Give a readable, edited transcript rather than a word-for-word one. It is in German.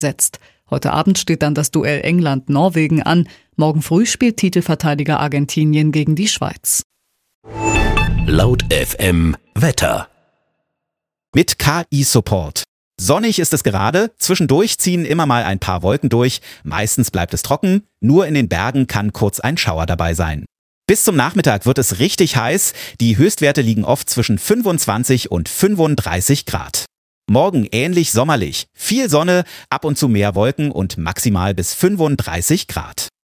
setzt. Heute Abend steht dann das Duell England-Norwegen an. Morgen früh spielt Titelverteidiger Argentinien gegen die Schweiz. Laut FM Wetter. Mit KI-Support. Sonnig ist es gerade, zwischendurch ziehen immer mal ein paar Wolken durch, meistens bleibt es trocken, nur in den Bergen kann kurz ein Schauer dabei sein. Bis zum Nachmittag wird es richtig heiß, die Höchstwerte liegen oft zwischen 25 und 35 Grad. Morgen ähnlich sommerlich, viel Sonne, ab und zu mehr Wolken und maximal bis 35 Grad.